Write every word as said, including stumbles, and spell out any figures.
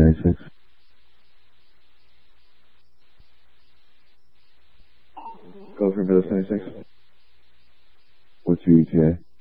ninety-six. Go for Village ninety-six. What's your E T A?